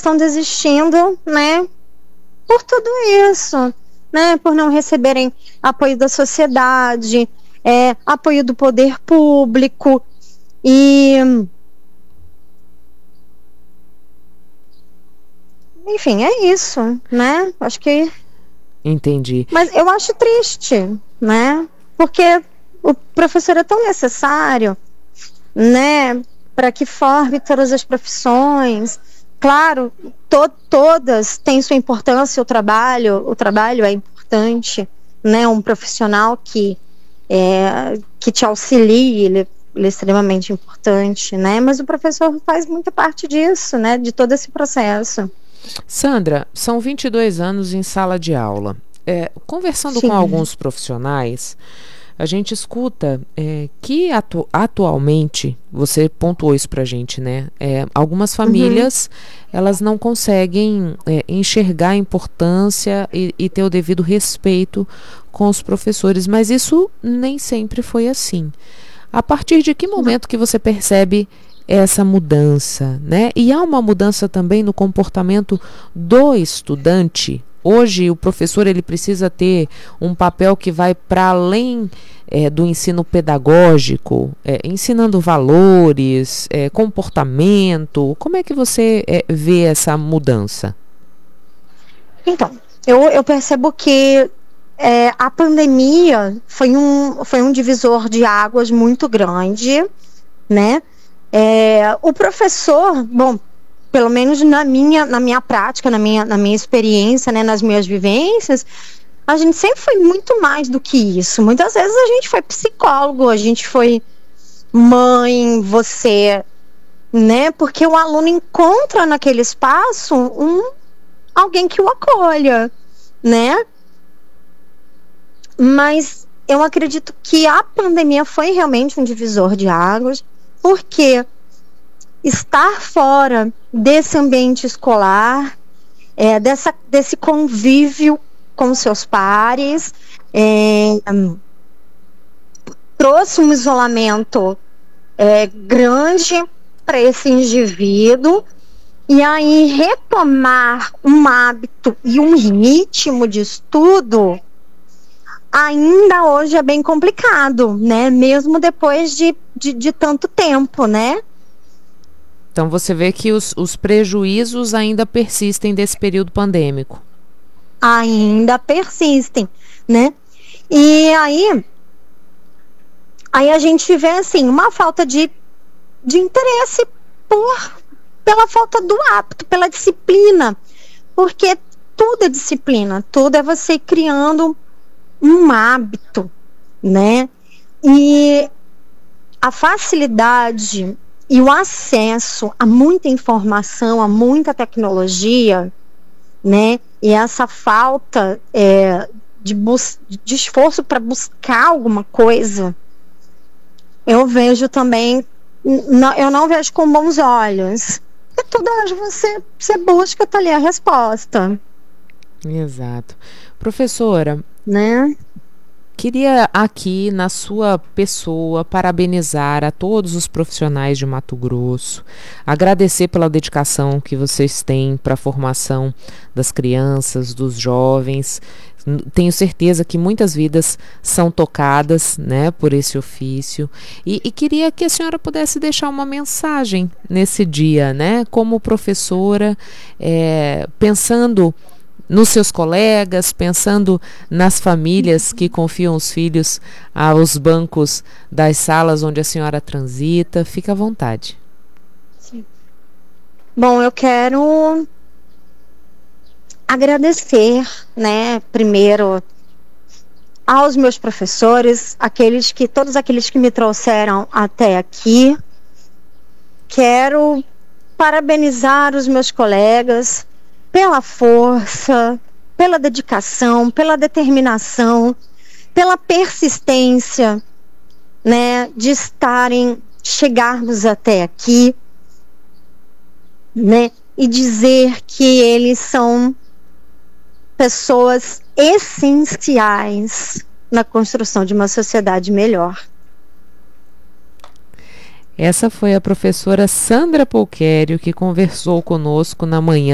estão desistindo, né, por tudo isso, né, por não receberem apoio da sociedade, apoio do poder público, e enfim, é isso, né, acho que... Entendi. Mas eu acho triste, né, porque o professor é tão necessário, né, para que forme todas as profissões. Claro, todas têm sua importância, o trabalho é importante, né, um profissional que te auxilie, ele é extremamente importante, né, mas o professor faz muita parte disso, né, de todo esse processo. Sandra, são 22 anos em sala de aula. Conversando Sim. com alguns profissionais, a gente escuta que atualmente, você pontuou isso pra gente, né? Algumas famílias, elas não conseguem enxergar a importância e ter o devido respeito com os professores, mas isso nem sempre foi assim. A partir de que momento que você percebe essa mudança, né? E há uma mudança também no comportamento do estudante. Hoje o professor ele precisa ter um papel que vai para além do ensino pedagógico, ensinando valores, comportamento. Como é que você vê essa mudança? Então, eu percebo que a pandemia foi um divisor de águas muito grande, né? O professor, bom, pelo menos na minha prática, na minha experiência, né, nas minhas vivências, a gente sempre foi muito mais do que isso. Muitas vezes a gente foi psicólogo, a gente foi mãe, você, né? Porque o aluno encontra naquele espaço alguém que o acolha, né? Mas eu acredito que a pandemia foi realmente um divisor de águas, porque estar fora desse ambiente escolar, desse convívio com seus pares, trouxe um isolamento grande para esse indivíduo, e aí retomar um hábito e um ritmo de estudo ainda hoje é bem complicado, né? Mesmo depois de tanto tempo, né? Então você vê que os prejuízos ainda persistem desse período pandêmico. Ainda persistem, né? E aí a gente vê assim uma falta de interesse pela falta do hábito, pela disciplina, porque tudo é disciplina, tudo é você criando um hábito, né? E a facilidade e o acesso a muita informação, a muita tecnologia, né? E essa falta de esforço para buscar alguma coisa, eu vejo também, eu não vejo com bons olhos. Porque toda hora você busca, tá ali a resposta. Exato. Professora, né? Queria aqui, na sua pessoa, parabenizar a todos os profissionais de Mato Grosso, agradecer pela dedicação que vocês têm para a formação das crianças, dos jovens. Tenho certeza que muitas vidas são tocadas, né, por esse ofício. E queria que a senhora pudesse deixar uma mensagem nesse dia, né, como professora, pensando nos seus colegas, pensando nas famílias que confiam os filhos aos bancos das salas onde a senhora transita. Fica à vontade. Sim. Bom, eu quero agradecer, né, primeiro aos meus professores, todos aqueles que me trouxeram até aqui. Quero parabenizar os meus colegas pela força, pela dedicação, pela determinação, pela persistência, né, de chegarmos até aqui, né, e dizer que eles são pessoas essenciais na construção de uma sociedade melhor. Essa foi a professora Sandra Polquério, que conversou conosco na manhã